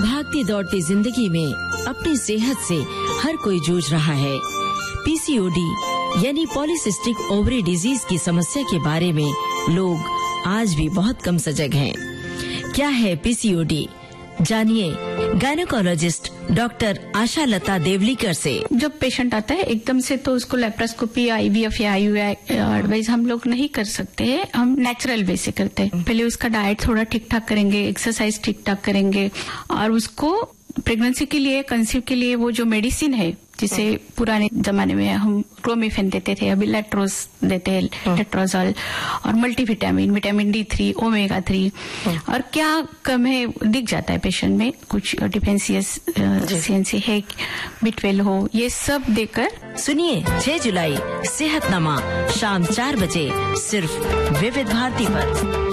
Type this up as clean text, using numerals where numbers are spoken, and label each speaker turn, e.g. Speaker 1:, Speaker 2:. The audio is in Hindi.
Speaker 1: भागती दौड़ती जिंदगी में अपनी सेहत से हर कोई जूझ रहा है। पीसीओडी यानी पॉलीसिस्टिक ओवरी डिजीज की समस्या के बारे में लोग आज भी बहुत कम सजग हैं। क्या है पीसीओडी? जानिए गायनेकोलॉजिस्ट डॉक्टर आशा लता देवलीकर से।
Speaker 2: जब पेशेंट आता है एकदम से तो उसको लेप्रोस्कोपी, आईवीएफ या आईयूआई एडवाइस हम लोग नहीं कर सकते हैं, हम नेचुरल वे से करते हैं। पहले उसका डाइट थोड़ा ठीक ठाक करेंगे, एक्सरसाइज ठीक ठाक करेंगे और उसको प्रेगनेंसी के लिए, कंसीव के लिए वो जो मेडिसिन है जिसे पुराने जमाने में हम क्लोमिफेन देते थे, अभी लेट्रोज देते हैं, लेट्रोजोल और मल्टीविटामिन, विटामिन D3, ओमेगा 3 और क्या कम है दिख जाता है पेशेंट में, कुछ डिफेंशियंसी है, B12 हो, ये सब देकर।
Speaker 1: सुनिए 6 जुलाई सेहतनामा शाम 4 बजे सिर्फ विविध भारती पर।